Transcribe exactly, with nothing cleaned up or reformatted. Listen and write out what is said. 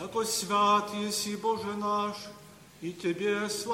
Яко свят еси, Боже наш, и Тебе слава.